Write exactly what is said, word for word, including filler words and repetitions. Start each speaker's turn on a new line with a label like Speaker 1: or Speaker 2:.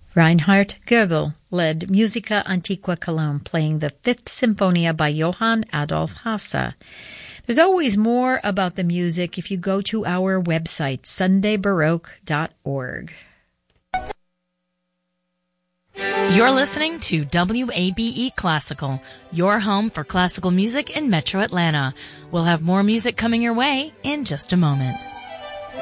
Speaker 1: Reinhard Goebel led Musica Antiqua Cologne, playing the Fifth Symphonia by Johann Adolf Hasse. There's always more about the music if you go to our website, sunday baroque dot org.
Speaker 2: You're listening to W A B E Classical, your home for classical music in Metro Atlanta. We'll have more music coming your way in just a moment.